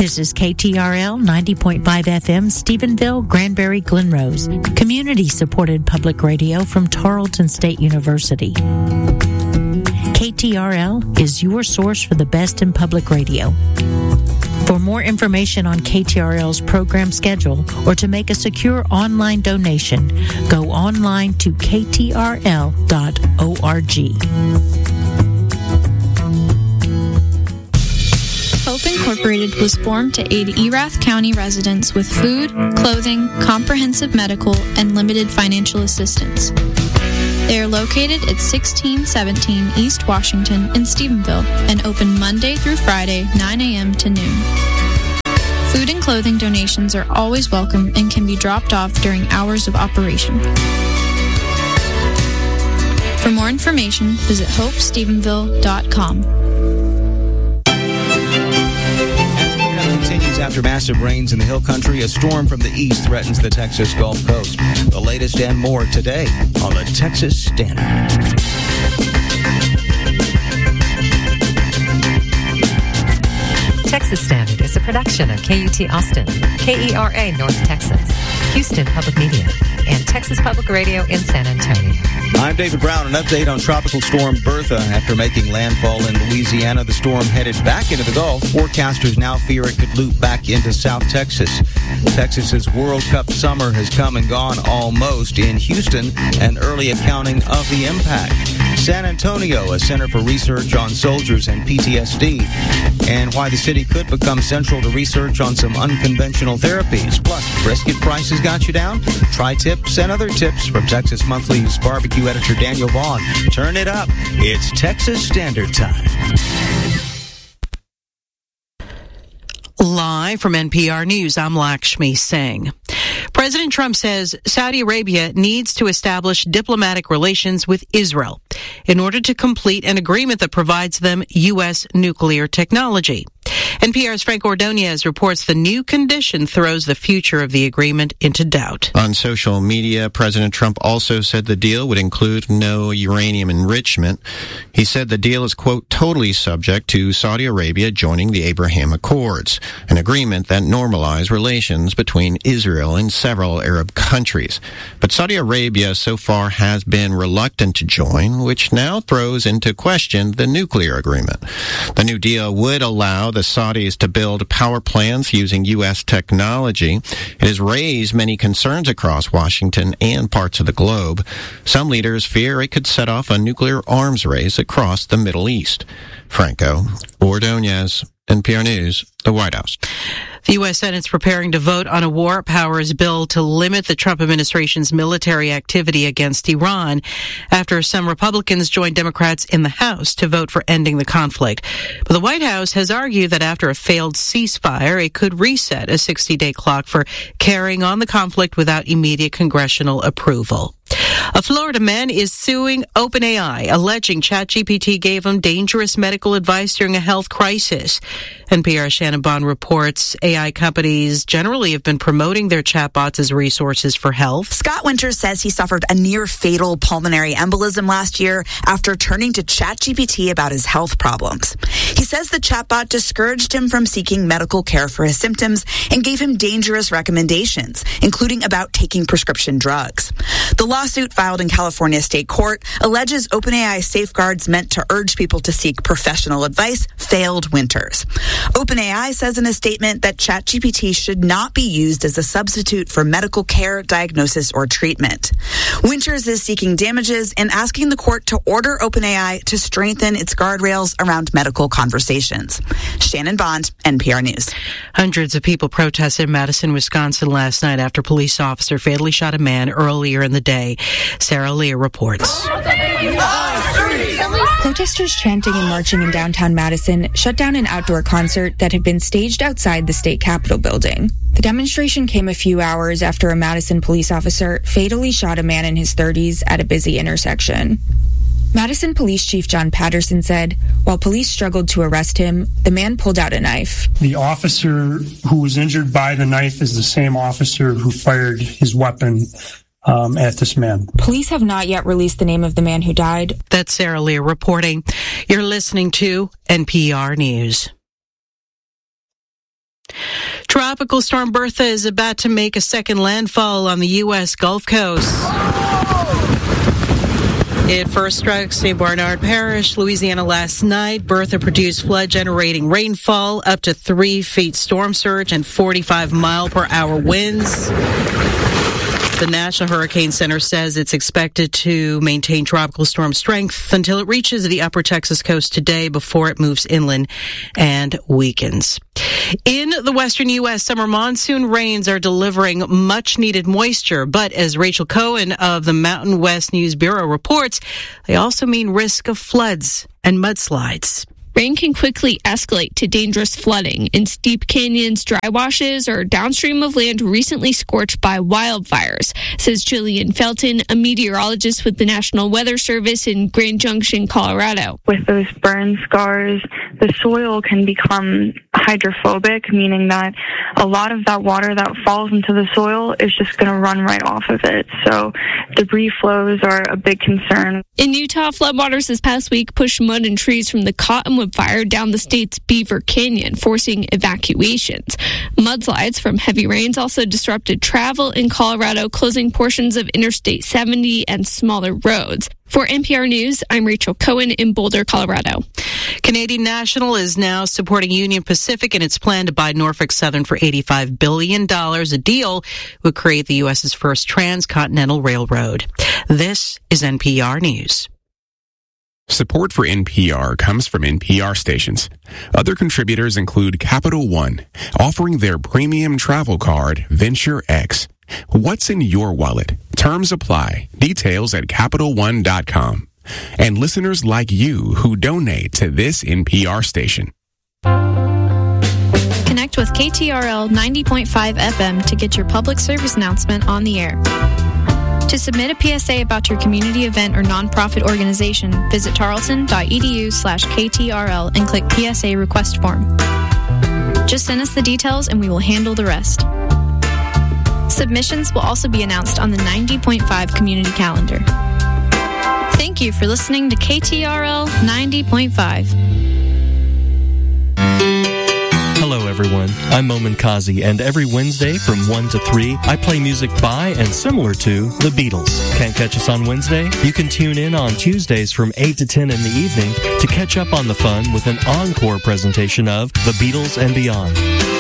This is KTRL 90.5 FM, Stephenville, Granbury, Glen Rose. Community-supported public radio from Tarleton State University. KTRL is your source for the best in public radio. For more information on KTRL's program schedule or to make a secure online donation, go online to ktrl.org. Hope Incorporated was formed to aid Erath County residents with food, clothing, comprehensive medical, and limited financial assistance. They are located at 1617 East Washington in Stephenville and open Monday through Friday, 9 a.m. to noon. Food and clothing donations are always welcome and can be dropped off during hours of operation. For more information, visit hopestephenville.com. Continues after massive rains in the Hill Country. A storm from the east threatens the Texas Gulf Coast. The latest and more today on the Texas Standard. Texas Standard is a production of KUT Austin, KERA North Texas, Houston Public Media, and Texas Public Radio in San Antonio. I'm David Brown. An update on Tropical Storm Bertha. After making landfall in Louisiana, the storm headed back into the Gulf. Forecasters now fear it could loop back into South Texas. Texas's World Cup summer has come and gone almost. In Houston, an early accounting of the impact. San Antonio, a center for research on soldiers and PTSD, and why the city could become central to research on some unconventional therapies. Plus, brisket prices got you down? Try tips and other tips from Texas Monthly's barbecue editor Daniel Vaughn. Turn it up. It's Texas Standard Time. Live from NPR News, I'm Lakshmi Singh. President Trump says Saudi Arabia needs to establish diplomatic relations with Israel in order to complete an agreement that provides them U.S. nuclear technology. NPR's Frank Ordonez reports the new condition throws the future of the agreement into doubt. On social media, President Trump also said the deal would include no uranium enrichment. He said the deal is, quote, totally subject to Saudi Arabia joining the Abraham Accords, an agreement that normalized relations between Israel and several Arab countries. But Saudi Arabia so far has been reluctant to join, which now throws into question the nuclear agreement. The new deal would allow the Saudis to build power plants using U.S. technology. It has raised many concerns across Washington and parts of the globe. Some leaders fear it could set off a nuclear arms race across the Middle East. Franco Ordonez, NPR News, the White House. The U.S. Senate's preparing to vote on a war powers bill to limit the Trump administration's military activity against Iran after some Republicans joined Democrats in the House to vote for ending the conflict. But the White House has argued that after a failed ceasefire, it could reset a 60-day clock for carrying on the conflict without immediate congressional approval. A Florida man is suing OpenAI, alleging ChatGPT gave him dangerous medical advice during a health crisis. NPR's Shannon Bond reports AI companies generally have been promoting their chatbots as resources for health. Scott Winters says he suffered a near-fatal pulmonary embolism last year after turning to ChatGPT about his health problems. He says the chatbot discouraged him from seeking medical care for his symptoms and gave him dangerous recommendations, including about taking prescription drugs. The lawsuit filed in California state court alleges OpenAI safeguards meant to urge people to seek professional advice failed Winters. OpenAI says in a statement that ChatGPT should not be used as a substitute for medical care, diagnosis, or treatment. Winters is seeking damages and asking the court to order OpenAI to strengthen its guardrails around medical conversations. Shannon Bond, NPR News. Hundreds of people protested in Madison, Wisconsin last night after a police officer fatally shot a man earlier in the day. Sarah Leah reports. Protesters chanting and marching in downtown Madison shut down an outdoor concert that had been staged outside the state capitol building. The demonstration came a few hours after a Madison police officer fatally shot a man in his 30s at a busy intersection. Madison Police Chief John Patterson said, while police struggled to arrest him, the man pulled out a knife. The officer who was injured by the knife is the same officer who fired his weapon at this man. Police have not yet released the name of the man who died. That's Sarah Leah reporting. You're listening to NPR News. Tropical storm Bertha is about to make a second landfall on the U.S. Gulf Coast. It first struck St. Bernard Parish, Louisiana last night. Bertha produced flood-generating rainfall, up to 3 feet storm surge, and 45-mile-per-hour winds. The National Hurricane Center says it's expected to maintain tropical storm strength until it reaches the upper Texas coast today before it moves inland and weakens. In the western U.S., summer monsoon rains are delivering much-needed moisture, but as Rachel Cohen of the Mountain West News Bureau reports, they also mean risk of floods and mudslides. Rain can quickly escalate to dangerous flooding in steep canyons, dry washes, or downstream of land recently scorched by wildfires, says Jillian Felton, a meteorologist with the National Weather Service in Grand Junction, Colorado. With those burn scars, the soil can become hydrophobic, meaning that a lot of that water that falls into the soil is just going to run right off of it. So debris flows are a big concern. In Utah, floodwaters this past week pushed mud and trees from the Cottonwood Fire down the state's Beaver Canyon, forcing evacuations. Mudslides from heavy rains also disrupted travel in Colorado, closing portions of Interstate 70 and smaller roads. For NPR News, I'm Rachel Cohen in Boulder, Colorado. Canadian National is now supporting Union Pacific in its plan to buy Norfolk Southern for $85 billion. A deal would create the U.S.'s first transcontinental railroad. This is NPR News. Support for NPR comes from NPR stations. Other contributors include Capital One, offering their premium travel card, Venture X. What's in your wallet? Terms apply. Details at CapitalOne.com. And listeners like you who donate to this NPR station. Connect with KTRL 90.5 FM to get your public service announcement on the air. To submit a PSA about your community event or nonprofit organization, visit tarleton.edu/KTRL and click PSA request form. Just send us the details and we will handle the rest. Submissions will also be announced on the 90.5 community calendar. Thank you for listening to KTRL 90.5. Hello, everyone. I'm Momin Kazi, and every Wednesday from 1 to 3, I play music by and similar to the Beatles. Can't catch us on Wednesday? You can tune in on Tuesdays from 8 to 10 in the evening to catch up on the fun with an encore presentation of The Beatles and Beyond.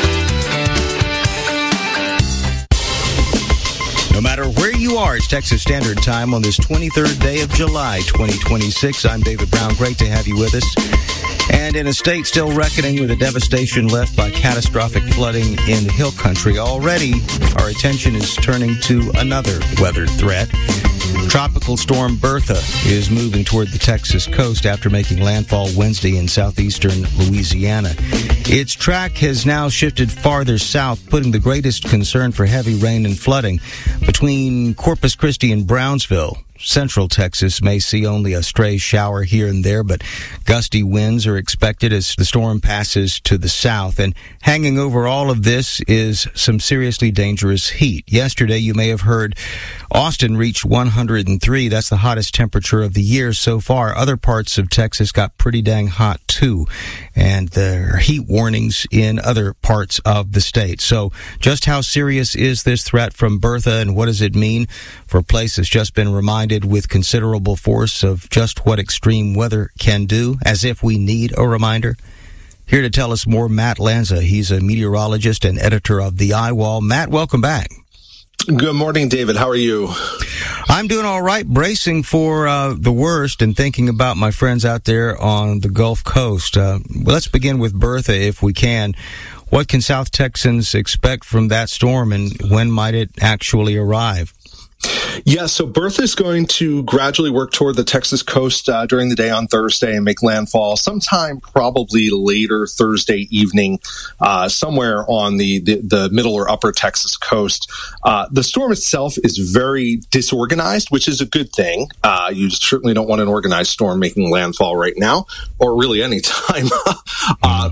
No matter where you are, it's Texas Standard Time on this 23rd day of July, 2026. I'm David Brown. Great to have you with us. And in a state still reckoning with the devastation left by catastrophic flooding in the Hill Country, already our attention is turning to another weather threat. Tropical storm Bertha is moving toward the Texas coast after making landfall Wednesday in southeastern Louisiana. Its track has now shifted farther south, putting the greatest concern for heavy rain and flooding between Corpus Christi and Brownsville. Central Texas may see only a stray shower here and there, but gusty winds are expected as the storm passes to the south. And hanging over all of this is some seriously dangerous heat. Yesterday, you may have heard Austin reached 103. That's the hottest temperature of the year so far. Other parts of Texas got pretty dang hot, too. And there are heat warnings in other parts of the state. So just how serious is this threat from Bertha, and what does it mean for a place that's just been reminded with considerable force of just what extreme weather can do, as if we need a reminder? Here to tell us more, Matt Lanza. He's a meteorologist and editor of The Eyewall. Matt, welcome back. Good morning, David. How are you? I'm doing all right, bracing for the worst and thinking about my friends out there on the Gulf Coast. Let's begin with Bertha, if we can. What can South Texans expect from that storm, and when might it actually arrive? Yeah, so Bertha is going to gradually work toward the Texas coast during the day on Thursday and make landfall sometime probably later Thursday evening, somewhere on the middle or upper Texas coast. The storm itself is very disorganized, which is a good thing. You certainly don't want an organized storm making landfall right now, or really any time. But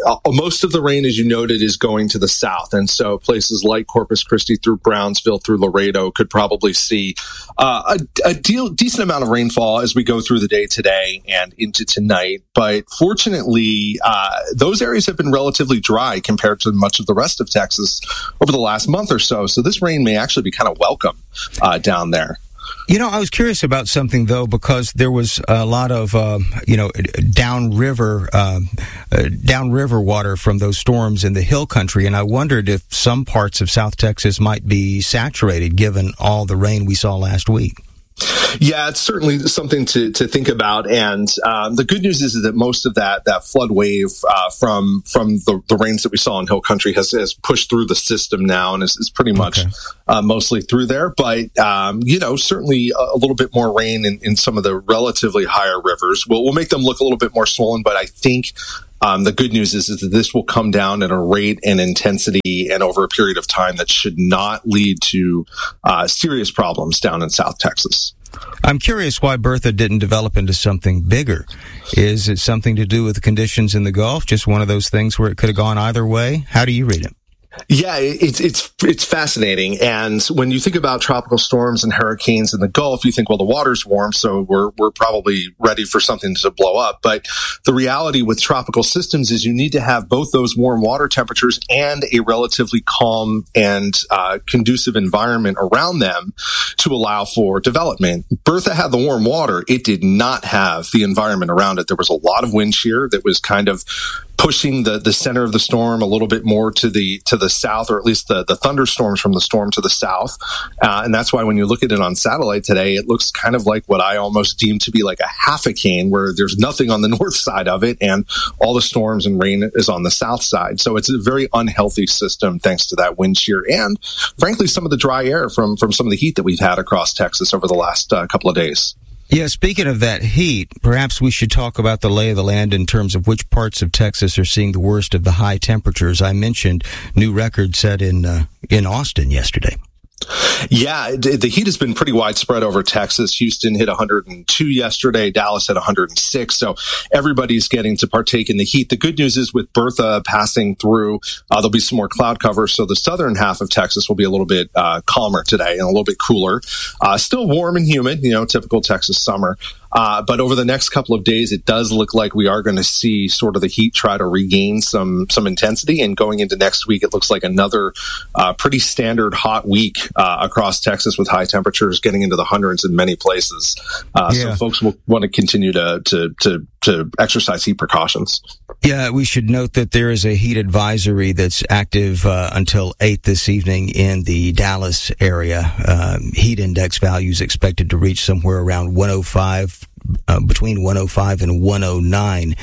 most of the rain, as you noted, is going to the south. And so places like Corpus Christi through Brownsville through Laredo could probably see a decent amount of rainfall as we go through the day today and into tonight. But fortunately, those areas have been relatively dry compared to much of the rest of Texas over the last month or so. So this rain may actually be kind of welcome down there. You know, I was curious about something, though, because there was a lot of, downriver water from those storms in the hill country, and I wondered if some parts of South Texas might be saturated given all the rain we saw last week. Yeah, it's certainly something to think about. And the good news is that most of that flood wave from the rains that we saw in Hill Country has pushed through the system now and is pretty much mostly through there. But, certainly a little bit more rain in some of the relatively higher rivers will make them look a little bit more swollen. But I think the good news is that this will come down at a rate and intensity and over a period of time that should not lead to serious problems down in South Texas. I'm curious why Bertha didn't develop into something bigger. Is it something to do with the conditions in the Gulf? Just one of those things where it could have gone either way? How do you read it? Yeah, it's fascinating. And when you think about tropical storms and hurricanes in the Gulf, you think, well, the water's warm, so we're probably ready for something to blow up. But the reality with tropical systems is you need to have both those warm water temperatures and a relatively calm and conducive environment around them to allow for development. Bertha had the warm water. It did not have the environment around it. There was a lot of wind shear that was kind of pushing the center of the storm a little bit more to the south, or at least the thunderstorms from the storm to the south. And that's why when you look at it on satellite today, it looks kind of like what I almost deem to be like a half-a-cane, where there's nothing on the north side of it and all the storms and rain is on the south side. So it's a very unhealthy system thanks to that wind shear and, frankly, some of the dry air from some of the heat that we've had across Texas over the last couple of days. Yeah, speaking of that heat, perhaps we should talk about the lay of the land in terms of which parts of Texas are seeing the worst of the high temperatures. I mentioned new record set in Austin yesterday. Yeah, the heat has been pretty widespread over Texas. Houston hit 102 yesterday. Dallas hit 106. So everybody's getting to partake in the heat. The good news is with Bertha passing through, there'll be some more cloud cover. So the southern half of Texas will be a little bit calmer today and a little bit cooler. Still warm and humid, typical Texas summer. But over the next couple of days, it does look like we are going to see sort of the heat try to regain some intensity. And going into next week, it looks like another pretty standard hot week across Texas with high temperatures getting into the hundreds in many places. So folks will want to continue to exercise heat precautions. Yeah, we should note that there is a heat advisory that's active until 8 this evening in the Dallas area. Heat index values expected to reach somewhere around 105. Between 105 and 109.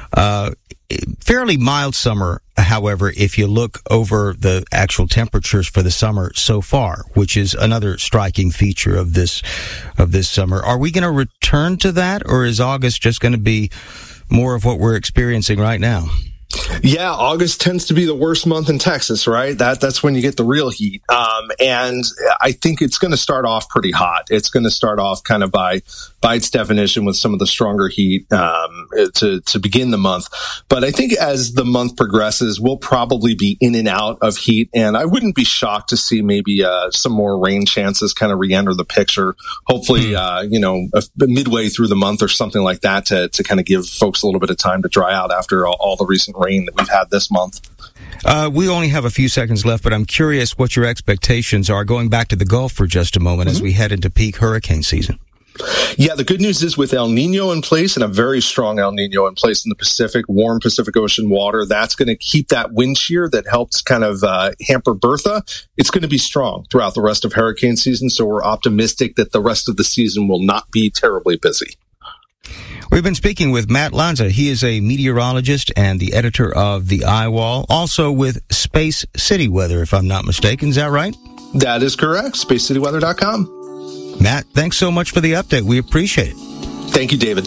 Fairly mild summer, however, if you look over the actual temperatures for the summer so far, which is another striking feature of this summer. Are we going to return to that, or is August just going to be more of what we're experiencing right now? Yeah, August tends to be the worst month in Texas, right? That's when you get the real heat. And I think it's going to start off pretty hot. It's going to start off kind of by its definition with some of the stronger heat to begin the month. But I think as the month progresses, we'll probably be in and out of heat. And I wouldn't be shocked to see maybe some more rain chances kind of re-enter the picture. Hopefully, midway through the month or something like that to kind of give folks a little bit of time to dry out after all the recent rain that we've had this month. We only have a few seconds left, but I'm curious what your expectations are going back to the Gulf for just a moment as we head into peak hurricane season. Yeah, the good news is with El Nino in place, and a very strong El Nino in place in the Pacific, warm Pacific Ocean water, that's going to keep that wind shear that helps kind of hamper Bertha. It's going to be strong throughout the rest of hurricane season, so we're optimistic that the rest of the season will not be terribly busy. We've been speaking with Matt Lanza. He is a meteorologist and the editor of The Eyewall, also with Space City Weather, if I'm not mistaken. Is that right? That is correct. SpaceCityWeather.com. Matt, thanks so much for the update. We appreciate it. Thank you, David.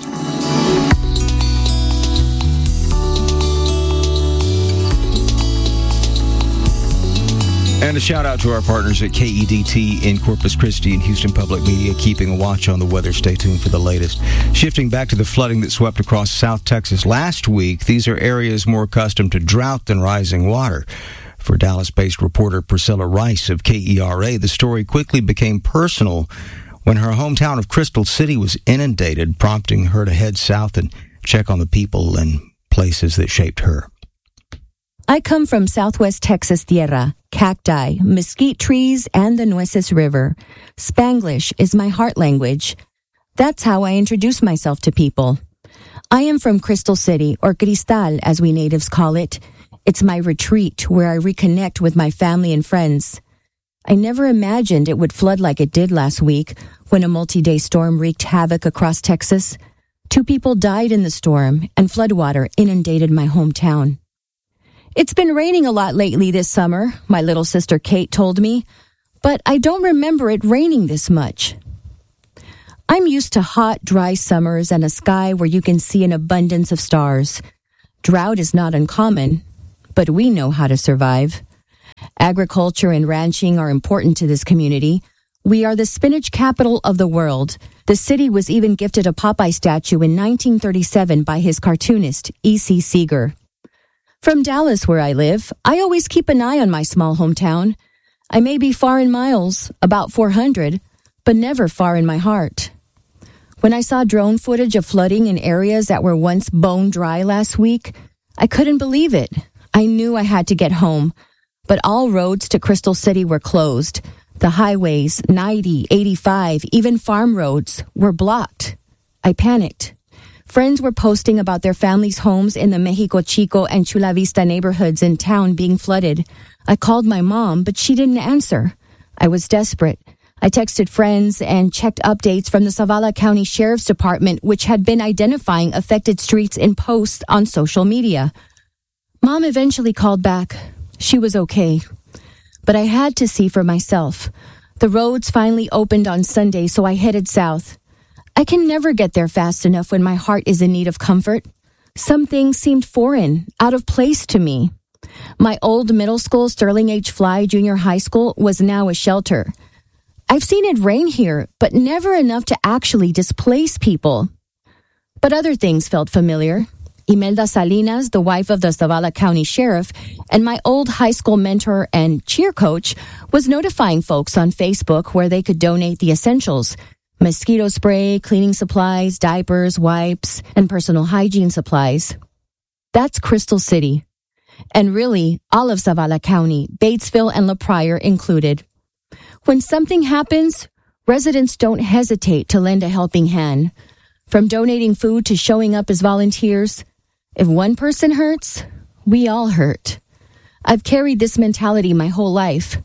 And a shout out to our partners at KEDT in Corpus Christi and Houston Public Media, keeping a watch on the weather. Stay tuned for the latest. Shifting back to the flooding that swept across South Texas last week, these are areas more accustomed to drought than rising water. For Dallas-based reporter Priscilla Rice of KERA, the story quickly became personal when her hometown of Crystal City was inundated, prompting her to head south and check on the people and places that shaped her. I come from Southwest Texas Tierra, cacti, mesquite trees, and the Nueces River. Spanglish is my heart language. That's how I introduce myself to people. I am from Crystal City, or Cristal, as we natives call it. It's my retreat where I reconnect with my family and friends. I never imagined it would flood like it did last week when a multi-day storm wreaked havoc across Texas. 2 people died in the storm, and floodwater inundated my hometown. It's been raining a lot lately this summer, my little sister Kate told me, but I don't remember it raining this much. I'm used to hot, dry summers and a sky where you can see an abundance of stars. Drought is not uncommon, but we know how to survive. Agriculture and ranching are important to this community. We are the spinach capital of the world. The city was even gifted a Popeye statue in 1937 by his cartoonist, E.C. Seeger. From Dallas, where I live, I always keep an eye on my small hometown. I may be far in miles, about 400, but never far in my heart. When I saw drone footage of flooding in areas that were once bone dry last week, I couldn't believe it. I knew I had to get home, but all roads to Crystal City were closed. The highways, 90, 85, even farm roads, were blocked. I panicked. Friends were posting about their families' homes in the Mexico Chico and Chula Vista neighborhoods in town being flooded. I called my mom, but she didn't answer. I was desperate. I texted friends and checked updates from the Zavala County Sheriff's Department, which had been identifying affected streets in posts on social media. Mom eventually called back. She was okay. But I had to see for myself. The roads finally opened on Sunday, so I headed south. I can never get there fast enough when my heart is in need of comfort. Some things seemed foreign, out of place to me. My old middle school, Sterling H. Fly Junior High School, was now a shelter. I've seen it rain here, but never enough to actually displace people. But other things felt familiar. Imelda Salinas, the wife of the Zavala County Sheriff, and my old high school mentor and cheer coach, was notifying folks on Facebook where they could donate the essentials: mosquito spray, cleaning supplies, diapers, wipes, and personal hygiene supplies. That's Crystal City. And really, all of Zavala County, Batesville and La Pryor included. When something happens, residents don't hesitate to lend a helping hand. From donating food to showing up as volunteers, if one person hurts, we all hurt. I've carried this mentality my whole life.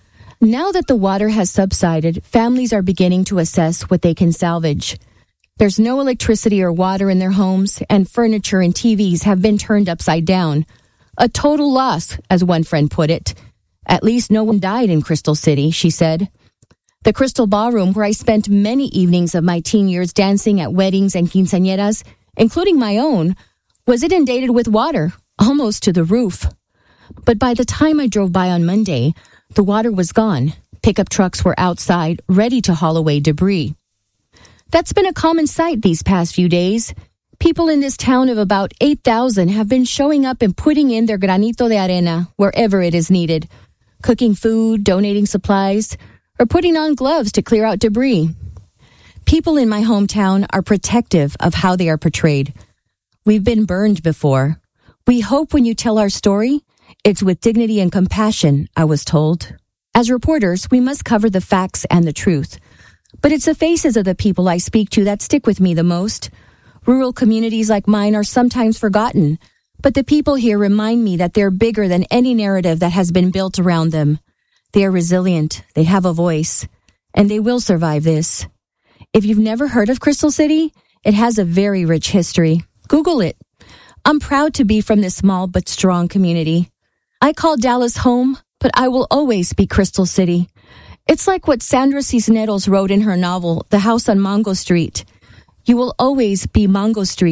Now that the water has subsided, families are beginning to assess what they can salvage. There's no electricity or water in their homes, and furniture and TVs have been turned upside down. A total loss, as one friend put it. At least no one died in Crystal City, she said. The Crystal Ballroom, where I spent many evenings of my teen years dancing at weddings and quinceañeras, including my own, was inundated with water, almost to the roof. But by the time I drove by on Monday, the water was gone. Pickup trucks were outside, ready to haul away debris. That's been a common sight these past few days. People in this town of about 8,000 have been showing up and putting in their granito de arena wherever it is needed, cooking food, donating supplies, or putting on gloves to clear out debris. People in my hometown are protective of how they are portrayed. We've been burned before. We hope when you tell our story, it's with dignity and compassion, I was told. As reporters, we must cover the facts and the truth. But it's the faces of the people I speak to that stick with me the most. Rural communities like mine are sometimes forgotten, but the people here remind me that they're bigger than any narrative that has been built around them. They are resilient, they have a voice, and they will survive this. If you've never heard of Crystal City, it has a very rich history. Google it. I'm proud to be from this small but strong community. I call Dallas home, but I will always be Crystal City. It's like what Sandra Cisneros wrote in her novel, The House on Mango Street. You will always be Mango Street,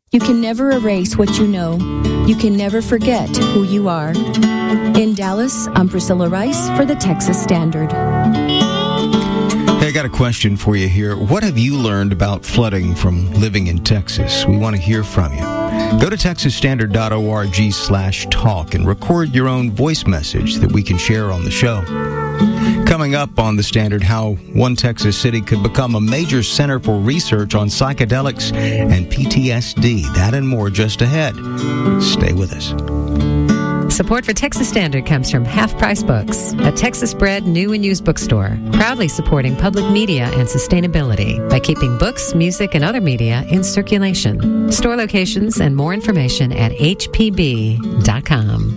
You can never erase what you know. You can never forget who you are. In Dallas, I'm Priscilla Rice for the Texas Standard. Hey, I got a question for you here. What have you learned about flooding from living in Texas? We want to hear from you. Go to texasstandard.org/talk and record your own voice message that we can share on the show. Coming up on The Standard, how one Texas city could become a major center for research on psychedelics and PTSD. That and more just ahead. Stay with us. Support for Texas Standard comes from Half Price Books, a Texas-bred new and used bookstore, proudly supporting public media and sustainability by keeping books, music, and other media in circulation. Store locations and more information at hpb.com.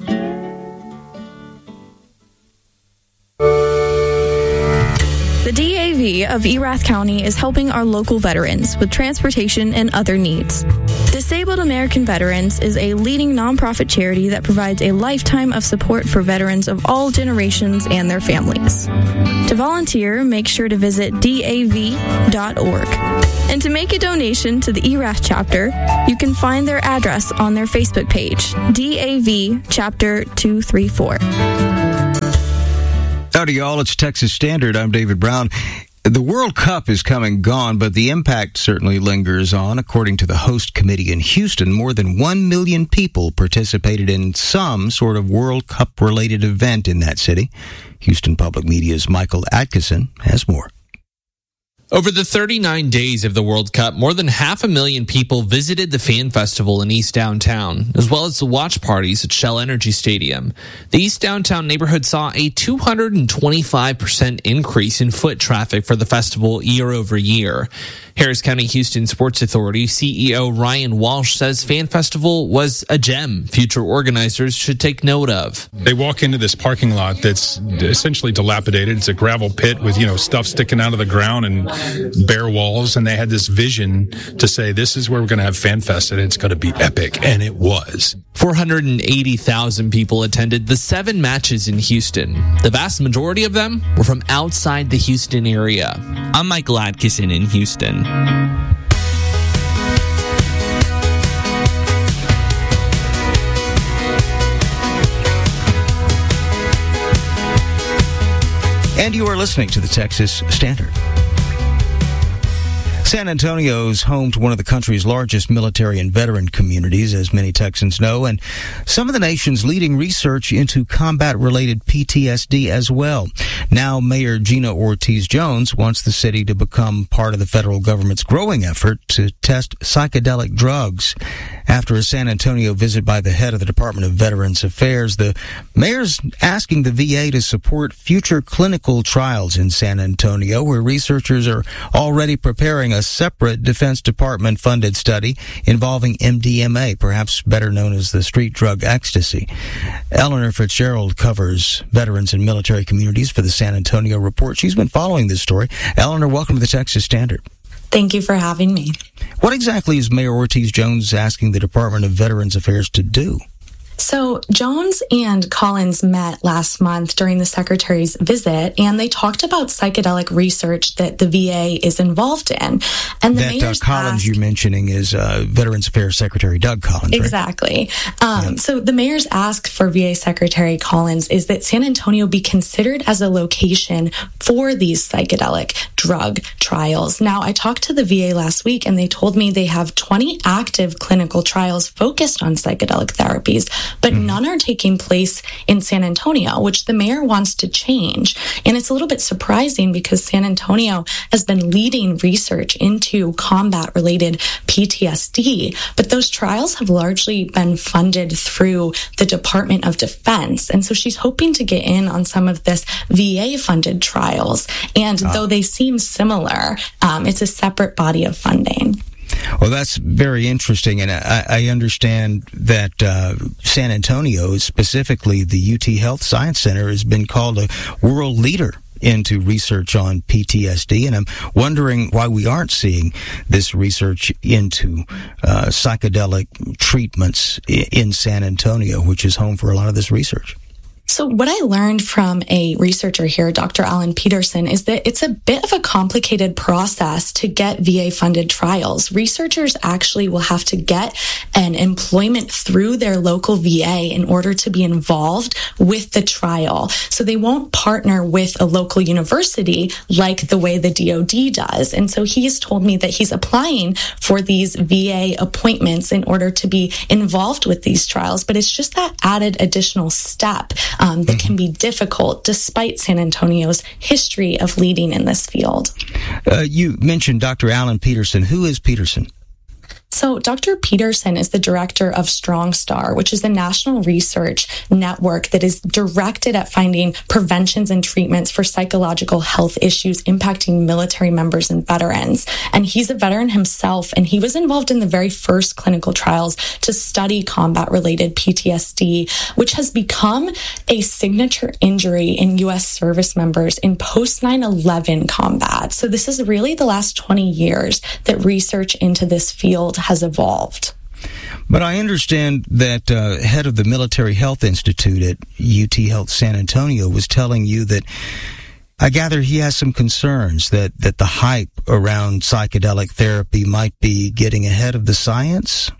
The DAV of Erath County is helping our local veterans with transportation and other needs. Disabled American Veterans is a leading nonprofit charity that provides a lifetime of support for veterans of all generations and their families. To volunteer, make sure to visit DAV.org. And to make a donation to the Erath chapter, you can find their address on their Facebook page, DAV Chapter 234. Howdy, y'all. It's Texas Standard. I'm David Brown. The World Cup is come and gone, but the impact certainly lingers on. According to the host committee in Houston, more than 1 million people participated in some sort of World Cup-related event in that city. Houston Public Media's Michael Atkinson has more. Over the 39 days of the World Cup, more than 500,000 people visited the fan festival in East Downtown, as well as the watch parties at Shell Energy Stadium. The East Downtown neighborhood saw a 225% increase in foot traffic for the festival year over year. Harris County Houston Sports Authority CEO Ryan Walsh says Fan Festival was a gem future organizers should take note of. They walk into this parking lot that's essentially dilapidated. It's a gravel pit with, stuff sticking out of the ground and bare walls. And they had this vision to say, this is where we're going to have Fan Fest and it's going to be epic. And it was. 480,000 people attended the 7 matches in Houston. The vast majority of them were from outside the Houston area. I'm Michael Atkinson in Houston. And you are listening to the Texas Standard. San Antonio is home to one of the country's largest military and veteran communities, as many Texans know, and some of the nation's leading research into combat-related PTSD as well. Now, Mayor Gina Ortiz-Jones wants the city to become part of the federal government's growing effort to test psychedelic drugs. After a San Antonio visit by the head of the Department of Veterans Affairs, the mayor's asking the VA to support future clinical trials in San Antonio, where researchers are already preparing a separate Defense Department-funded study involving MDMA, perhaps better known as the street drug ecstasy. Eleanor Fitzgerald covers veterans and military communities for the San Antonio Report. She's been following this story. Eleanor, welcome to the Texas Standard. Thank you for having me. What exactly is Mayor Ortiz-Jones asking the Department of Veterans Affairs to do? So Jones and Collins met last month during the Secretary's visit, and they talked about psychedelic research that the VA is involved in. And the mayor's Collins you're mentioning is Veterans Affairs Secretary Doug Collins, exactly. Right? So the mayor's ask for VA Secretary Collins is that San Antonio be considered as a location for these psychedelic drug trials. Now, I talked to the VA last week, and they told me they have 20 active clinical trials focused on psychedelic therapies, but none are taking place in San Antonio, which the mayor wants to change. And it's a little bit surprising because San Antonio has been leading research into combat-related PTSD, but those trials have largely been funded through the Department of Defense. And so she's hoping to get in on some of this VA-funded trials. And though they seem similar, it's a separate body of funding. Well, that's very interesting, and I understand that San Antonio, specifically the UT Health Science Center, has been called a world leader into research on PTSD, and I'm wondering why we aren't seeing this research into psychedelic treatments in San Antonio, which is home for a lot of this research. So what I learned from a researcher here, Dr. Alan Peterson, is that it's a bit of a complicated process to get VA-funded trials. Researchers actually will have to get an employment through their local VA in order to be involved with the trial. So they won't partner with a local university like the way the DoD does. And so he's told me that he's applying for these VA appointments in order to be involved with these trials. But it's just that added additional step that can be difficult despite San Antonio's history of leading in this field. You mentioned Dr. Alan Peterson. Who is Peterson? So Dr. Peterson is the director of Strong Star, which is a national research network that is directed at finding preventions and treatments for psychological health issues impacting military members and veterans. And he's a veteran himself, and he was involved in the very first clinical trials to study combat-related PTSD, which has become a signature injury in U.S. service members in post-9/11 combat. So this is really the last 20 years that research into this field has evolved. But I understand that head of the Military Health Institute at UT Health San Antonio was telling you that I gather he has some concerns that the hype around psychedelic therapy might be getting ahead of the science.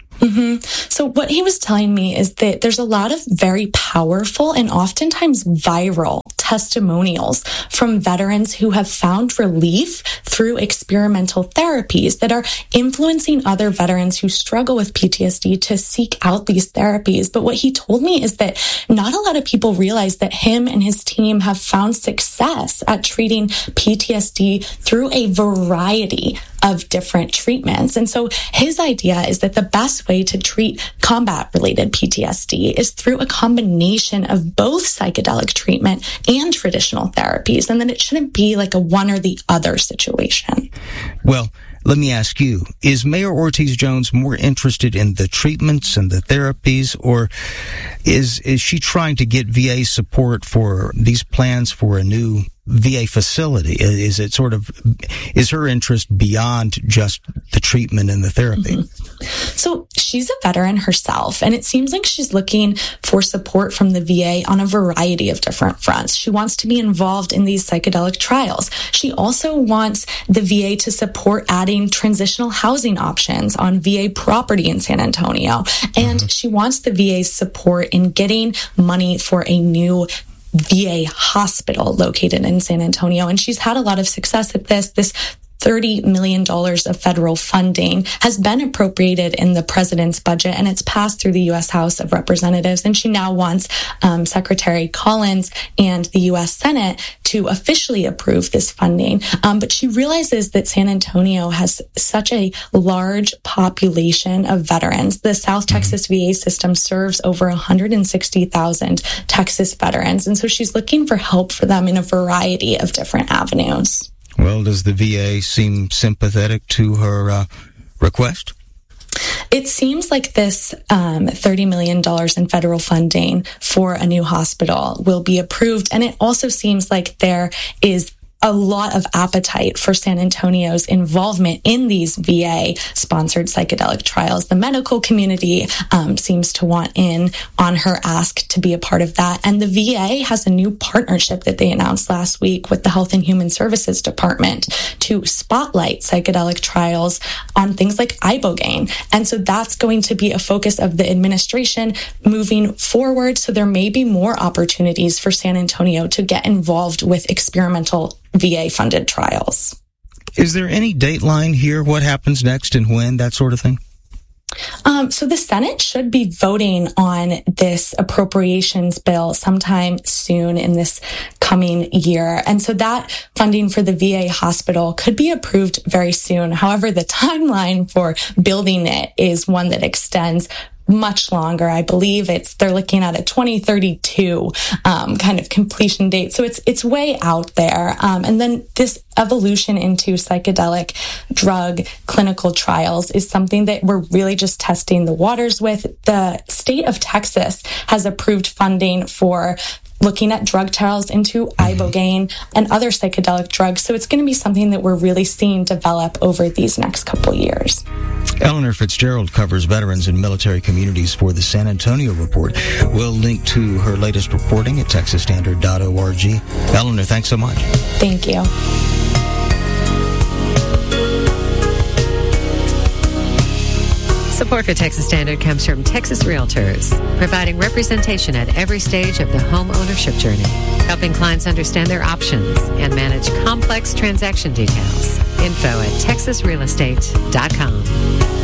So what he was telling me is that there's a lot of very powerful and oftentimes viral testimonials from veterans who have found relief through experimental therapies that are influencing other veterans who struggle with PTSD to seek out these therapies. But what he told me is that not a lot of people realize that him and his team have found success at treating PTSD through a variety of different treatments. And so his idea is that the best way to treat combat-related PTSD is through a combination of both psychedelic treatment and traditional therapies, and that it shouldn't be like a one or the other situation. Well, let me ask you, is Mayor Ortiz-Jones more interested in the treatments and the therapies, or is she trying to get VA support for these plans for a new VA facility? Is it is her interest beyond just the treatment and the therapy? So she's a veteran herself, and it seems like she's looking for support from the VA on a variety of different fronts. She wants to be involved in these psychedelic trials. She also wants the VA to support adding transitional housing options on VA property in San Antonio. And she wants the VA's support in getting money for a new VA hospital located in San Antonio. And she's had a lot of success at this. This $30 million of federal funding has been appropriated in the president's budget, and it's passed through the U.S. House of Representatives. And she now wants Secretary Collins and the U.S. Senate to officially approve this funding. But she realizes that San Antonio has such a large population of veterans. The South Texas VA system serves over 160,000 Texas veterans. And so she's looking for help for them in a variety of different avenues. Well, does the VA seem sympathetic to her request? It seems like this $30 million in federal funding for a new hospital will be approved. And it also seems like there is a lot of appetite for San Antonio's involvement in these VA-sponsored psychedelic trials. The medical community seems to want in on her ask to be a part of that. And the VA has a new partnership that they announced last week with the Health and Human Services Department to spotlight psychedelic trials on things like ibogaine. And so that's going to be a focus of the administration moving forward. So there may be more opportunities for San Antonio to get involved with experimental VA-funded trials. Is there any dateline here? What happens next and when, that sort of thing? So the Senate should be voting on this appropriations bill sometime soon in this coming year. And so that funding for the VA hospital could be approved very soon. However, the timeline for building it is one that extends much longer. I believe they're looking at a 2032 kind of completion date. So it's way out there. And then this evolution into psychedelic drug clinical trials is something that we're really just testing the waters with. The state of Texas has approved funding for looking at drug trials into ibogaine and other psychedelic drugs. So it's going to be something that we're really seeing develop over these next couple years. Eleanor Fitzgerald covers veterans and military communities for the San Antonio Report. We'll link to her latest reporting at texasstandard.org. Eleanor, thanks so much. Thank you. Support for Texas Standard comes from Texas Realtors, providing representation at every stage of the home ownership journey, helping clients understand their options and manage complex transaction details. Info at texasrealestate.com.